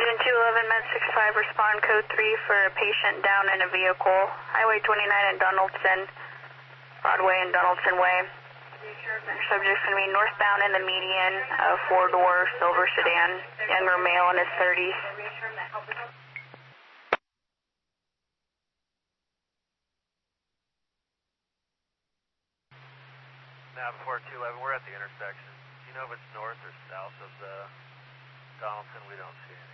Agent 211, Med 65, respond code 3 for a patient down in a vehicle. Highway 29 in Donaldson, Broadway and Donaldson Way. Subject's going to be northbound in the median, a four-door silver sedan, younger male in his 30s. Nav 4211, we're at the intersection. Do you know if it's north or south of the Donaldson? We don't see it.